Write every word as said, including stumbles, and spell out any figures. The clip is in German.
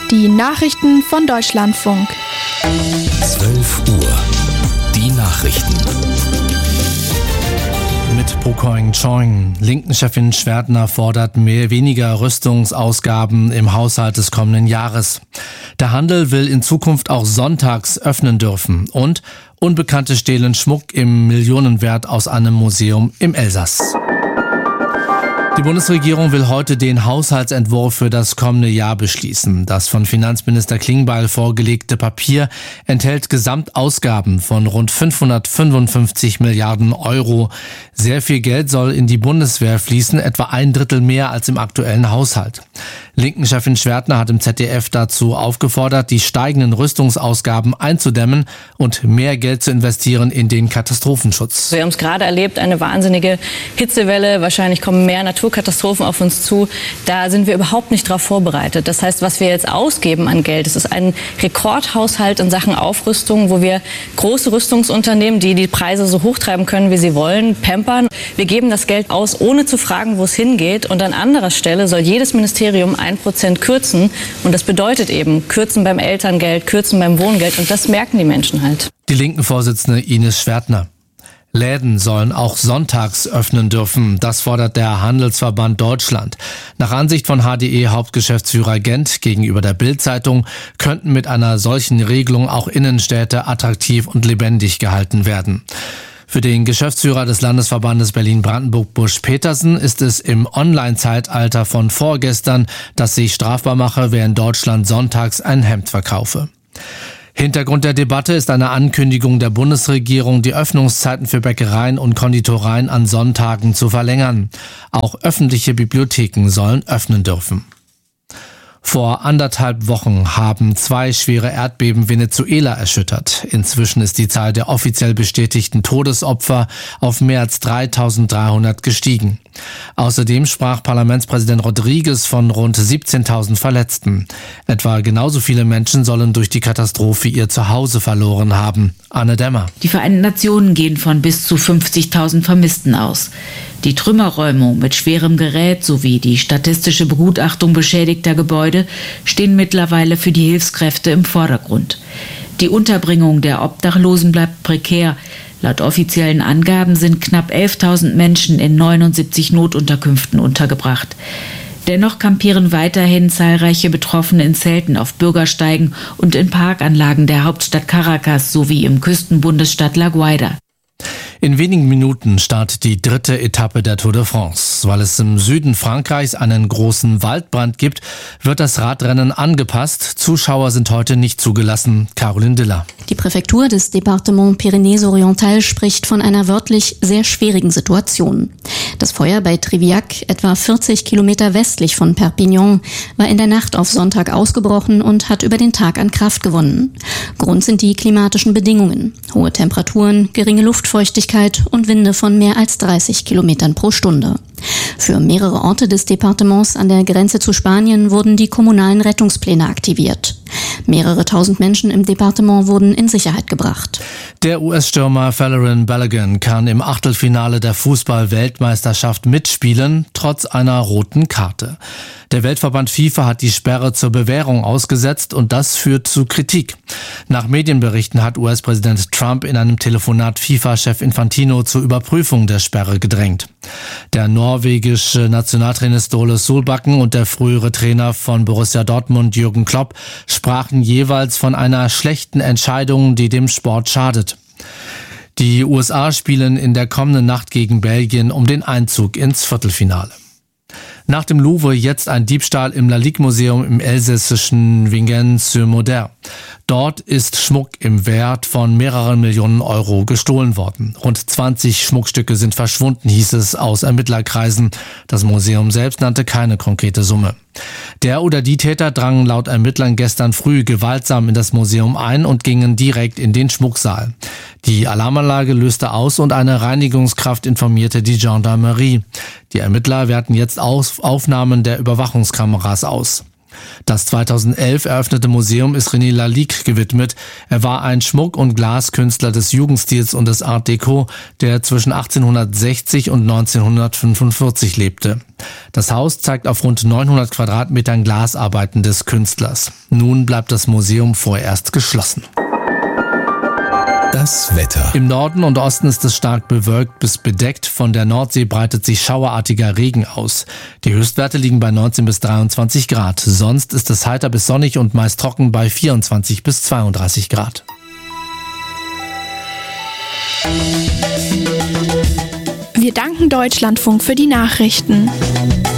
Die Nachrichten von Deutschlandfunk. zwölf Uhr. Die Nachrichten. Mit Pro-Coing Choing. Linken-Chefin Schwertner fordert mehr weniger Rüstungsausgaben im Haushalt des kommenden Jahres. Der Handel will in Zukunft auch sonntags öffnen dürfen. Und Unbekannte stehlen Schmuck im Millionenwert aus einem Museum im Elsass. Die Bundesregierung will heute den Haushaltsentwurf für das kommende Jahr beschließen. Das von Finanzminister Klingbeil vorgelegte Papier enthält Gesamtausgaben von rund fünfhundertfünfundfünfzig Milliarden Euro. Sehr viel Geld soll in die Bundeswehr fließen, etwa ein Drittel mehr als im aktuellen Haushalt. Linken-Chefin Schwertner hat im Z D F dazu aufgefordert, die steigenden Rüstungsausgaben einzudämmen und mehr Geld zu investieren in den Katastrophenschutz. Wir haben es gerade erlebt, eine wahnsinnige Hitzewelle. Wahrscheinlich kommen mehr Naturkatastrophen auf uns zu. Da sind wir überhaupt nicht darauf vorbereitet. Das heißt, was wir jetzt ausgeben an Geld, das ist ein Rekordhaushalt in Sachen Aufrüstung, wo wir große Rüstungsunternehmen, die die Preise so hochtreiben können, wie sie wollen, pampern. Wir geben das Geld aus, ohne zu fragen, wo es hingeht. Und an anderer Stelle soll jedes Ministerium ein Prozent kürzen. Und das bedeutet eben, kürzen beim Elterngeld, kürzen beim Wohngeld. Und das merken die Menschen halt. Die Linken-Vorsitzende Ines Schwertner. Läden sollen auch sonntags öffnen dürfen. Das fordert der Handelsverband Deutschland. Nach Ansicht von H D E-Hauptgeschäftsführer Gent gegenüber der Bild-Zeitung könnten mit einer solchen Regelung auch Innenstädte attraktiv und lebendig gehalten werden. Für den Geschäftsführer des Landesverbandes Berlin-Brandenburg-Busch-Petersen ist es im Online-Zeitalter von vorgestern, dass sich strafbar mache, wer in Deutschland sonntags ein Hemd verkaufe. Hintergrund der Debatte ist eine Ankündigung der Bundesregierung, die Öffnungszeiten für Bäckereien und Konditoreien an Sonntagen zu verlängern. Auch öffentliche Bibliotheken sollen öffnen dürfen. Vor anderthalb Wochen haben zwei schwere Erdbeben Venezuela erschüttert. Inzwischen ist die Zahl der offiziell bestätigten Todesopfer auf mehr als dreitausenddreihundert gestiegen. Außerdem sprach Parlamentspräsident Rodriguez von rund siebzehntausend Verletzten. Etwa genauso viele Menschen sollen durch die Katastrophe ihr Zuhause verloren haben. Anne Dämmer. Die Vereinten Nationen gehen von bis zu fünfzigtausend Vermissten aus. Die Trümmerräumung mit schwerem Gerät sowie die statistische Begutachtung beschädigter Gebäude stehen mittlerweile für die Hilfskräfte im Vordergrund. Die Unterbringung der Obdachlosen bleibt prekär. Laut offiziellen Angaben sind knapp elftausend Menschen in neunundsiebzig Notunterkünften untergebracht. Dennoch kampieren weiterhin zahlreiche Betroffene in Zelten auf Bürgersteigen und in Parkanlagen der Hauptstadt Caracas sowie im Küstenbundesstaat La Guaira. In wenigen Minuten startet die dritte Etappe der Tour de France. Weil es im Süden Frankreichs einen großen Waldbrand gibt, wird das Radrennen angepasst. Zuschauer sind heute nicht zugelassen. Caroline Diller. Die Präfektur des Département Pyrénées-Orientales spricht von einer wörtlich sehr schwierigen Situation. Das Feuer bei Triviac, etwa vierzig Kilometer westlich von Perpignan, war in der Nacht auf Sonntag ausgebrochen und hat über den Tag an Kraft gewonnen. Grund sind die klimatischen Bedingungen. Hohe Temperaturen, geringe Luftfeuchtigkeit und Winde von mehr als dreißig Kilometern pro Stunde. Für mehrere Orte des Departements an der Grenze zu Spanien wurden die kommunalen Rettungspläne aktiviert. Mehrere tausend Menschen im Departement wurden in Sicherheit gebracht. Der U S-Stürmer Folarin Balogun kann im Achtelfinale der Fußball-Weltmeisterschaft mitspielen, trotz einer roten Karte. Der Weltverband FIFA hat die Sperre zur Bewährung ausgesetzt und das führt zu Kritik. Nach Medienberichten hat U S-Präsident Trump in einem Telefonat FIFA-Chef Infantino zur Überprüfung der Sperre gedrängt. Der norwegische Nationaltrainer Ståle Solbakken und der frühere Trainer von Borussia Dortmund Jürgen Klopp sprachen jeweils von einer schlechten Entscheidung, die dem Sport schadet. Die U S A spielen in der kommenden Nacht gegen Belgien um den Einzug ins Viertelfinale. Nach dem Louvre jetzt ein Diebstahl im Lalique-Museum im elsässischen Vingennes-sur-Moder. Dort ist Schmuck im Wert von mehreren Millionen Euro gestohlen worden. Rund zwanzig Schmuckstücke sind verschwunden, hieß es aus Ermittlerkreisen. Das Museum selbst nannte keine konkrete Summe. Der oder die Täter drangen laut Ermittlern gestern früh gewaltsam in das Museum ein und gingen direkt in den Schmucksaal. Die Alarmanlage löste aus und eine Reinigungskraft informierte die Gendarmerie. Die Ermittler werten jetzt Aufnahmen der Überwachungskameras aus. Das zweitausendelf eröffnete Museum ist René Lalique gewidmet. Er war ein Schmuck- und Glaskünstler des Jugendstils und des Art Deco, der zwischen achtzehnhundertsechzig und neunzehnhundertfünfundvierzig lebte. Das Haus zeigt auf rund neunhundert Quadratmetern Glasarbeiten des Künstlers. Nun bleibt das Museum vorerst geschlossen. Das Wetter. Im Norden und Osten ist es stark bewölkt bis bedeckt. Von der Nordsee breitet sich schauerartiger Regen aus. Die Höchstwerte liegen bei neunzehn bis dreiundzwanzig Grad. Sonst ist es heiter bis sonnig und meist trocken bei vierundzwanzig bis zweiunddreißig Grad. Wir danken Deutschlandfunk für die Nachrichten.